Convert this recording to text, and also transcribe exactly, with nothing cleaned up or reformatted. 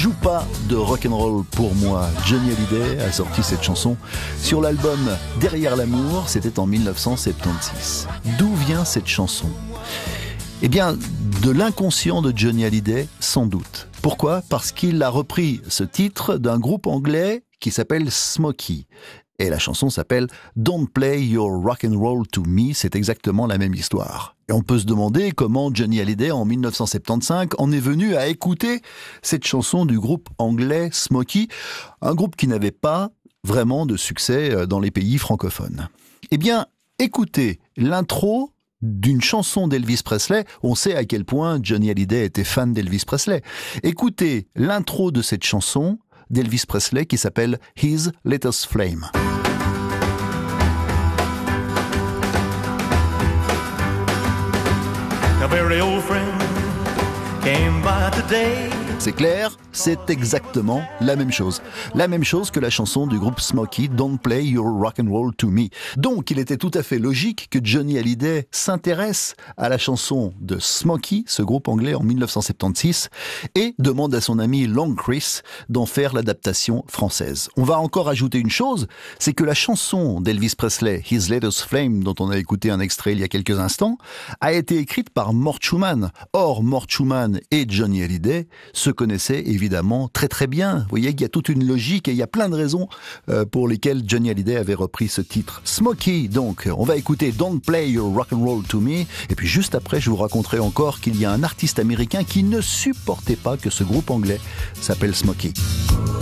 Joue pas de rock'n'roll pour moi. Johnny Hallyday a sorti cette chanson sur l'album Derrière l'amour, c'était en mille neuf cent soixante-seize. D'où vient cette chanson ? Eh bien, de l'inconscient de Johnny Hallyday, sans doute. Pourquoi ? Parce qu'il a repris ce titre d'un groupe anglais qui s'appelle Smokey. Et la chanson s'appelle Don't Play Your Rock'n'Roll to Me, c'est exactement la même histoire. Et on peut se demander comment Johnny Hallyday, en mille neuf cent soixante-quinze, en est venu à écouter cette chanson du groupe anglais Smokey, un groupe qui n'avait pas vraiment de succès dans les pays francophones. Eh bien, écoutez l'intro d'une chanson d'Elvis Presley. On sait à quel point Johnny Hallyday était fan d'Elvis Presley. Écoutez l'intro de cette chanson d'Elvis Presley qui s'appelle His Latest Flame. A very old friend came by today. C'est clair, c'est exactement la même chose. La même chose que la chanson du groupe Smokey, Don't Play Your Rock'n'Roll to Me. Donc, il était tout à fait logique que Johnny Hallyday s'intéresse à la chanson de Smokey, ce groupe anglais en mille neuf cent soixante-seize, et demande à son ami Long Chris d'en faire l'adaptation française. On va encore ajouter une chose, c'est que la chanson d'Elvis Presley, His Latest Flame, dont on a écouté un extrait il y a quelques instants, a été écrite par Mort Schumann. Or, Mort Schumann et Johnny Hallyday se connaissaient évidemment très très bien. Vous voyez qu'il y a toute une logique et il y a plein de raisons euh, pour lesquelles Johnny Hallyday avait repris ce titre. Smokey, donc, on va écouter Don't Play Your Rock'n'Roll to Me, et puis juste après je vous raconterai encore qu'il y a un artiste américain qui ne supportait pas que ce groupe anglais s'appelle Smokey.